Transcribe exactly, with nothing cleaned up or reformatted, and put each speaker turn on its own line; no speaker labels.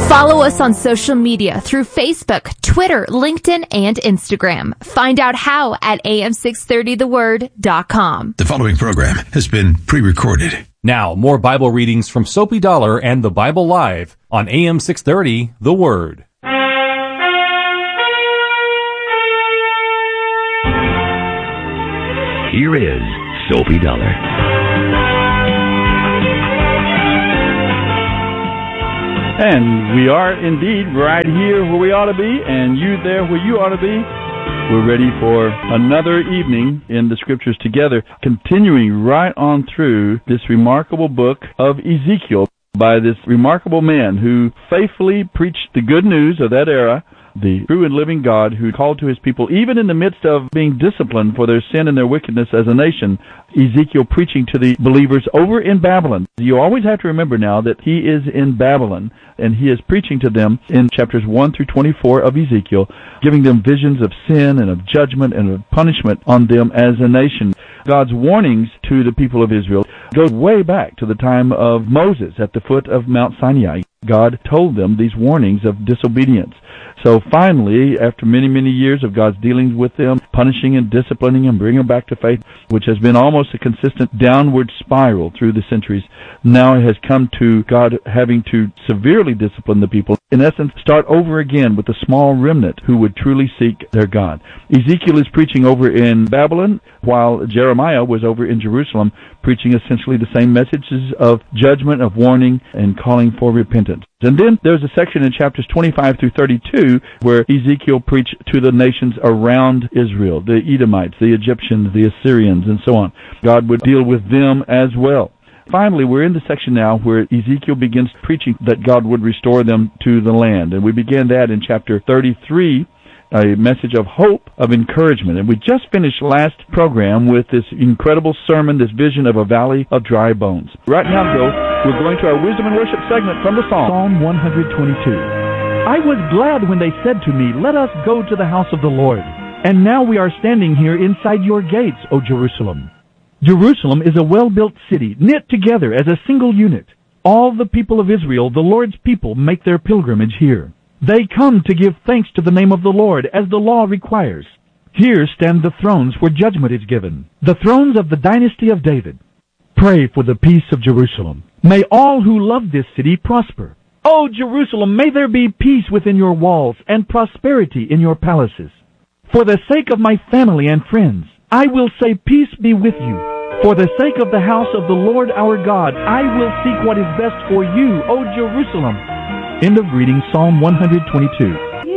Follow us on social media through Facebook, Twitter, LinkedIn, and Instagram. Find out how at A M six thirty the word dot com.
The following program has been pre-recorded.
Now, more Bible readings from Soapy Dollar and the Bible Live on A M six thirty The Word.
Here is Soapy Dollar.
And we are indeed right here where we ought to be, and you there where you ought to be. We're ready for another evening in the Scriptures together, continuing right on through this remarkable book of Ezekiel by this remarkable man who faithfully preached the good news of that era, the true and living God who called to his people, even in the midst of being disciplined for their sin and their wickedness as a nation. Ezekiel preaching to the believers over in Babylon. You always have to remember now that he is in Babylon, and he is preaching to them in chapters one through twenty-four of Ezekiel, giving them visions of sin and of judgment and of punishment on them as a nation. God's warnings to the people of Israel go way back to the time of Moses at the foot of Mount Sinai. God told them these warnings of disobedience. So finally, after many, many years of God's dealings with them, punishing and disciplining and bringing them back to faith, which has been almost a consistent downward spiral through the centuries, now it has come to God having to severely discipline the people. In essence, start over again with a small remnant who would truly seek their God. Ezekiel is preaching over in Babylon, while Jeremiah was over in Jerusalem, preaching essentially the same messages of judgment, of warning, and calling for repentance. And then there's a section in chapters twenty-five through thirty-two where Ezekiel preached to the nations around Israel, the Edomites, the Egyptians, the Assyrians, and so on. God would deal with them as well. Finally, we're in the section now where Ezekiel begins preaching that God would restore them to the land. And we began that in chapter thirty-three, a message of hope, of encouragement. And we just finished last program with this incredible sermon, this vision of a valley of dry bones. Right now, though, we're going to our Wisdom and Worship segment from the Psalm. Psalm one twenty-two. I was glad when they said to me, "Let us go to the house of the Lord." And now we are standing here inside your gates, O Jerusalem. Jerusalem is a well-built city, knit together as a single unit. All the people of Israel, the Lord's people, make their pilgrimage here. They come to give thanks to the name of the Lord, as the law requires. Here stand the thrones where judgment is given, the thrones of the dynasty of David. Pray for the peace of Jerusalem. May all who love this city prosper. O Jerusalem, may there be peace within your walls and prosperity in your palaces. For the sake of my family and friends, I will say peace be with you. For the sake of the house of the Lord our God, I will seek what is best for you, O Jerusalem. End of reading Psalm one twenty-two.